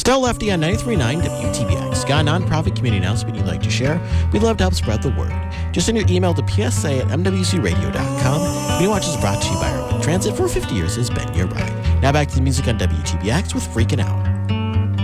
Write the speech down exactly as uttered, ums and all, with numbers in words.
Tell Lefty on ninety-three point nine W T B X. Got a nonprofit community announcement you'd like to share? We'd love to help spread the word. Just send your email to p s a at m w c radio dot com. Meanwatch is brought to you by Urban Transit. For fifty years has been your ride. Now back to the music on W T B X with Freaking Out.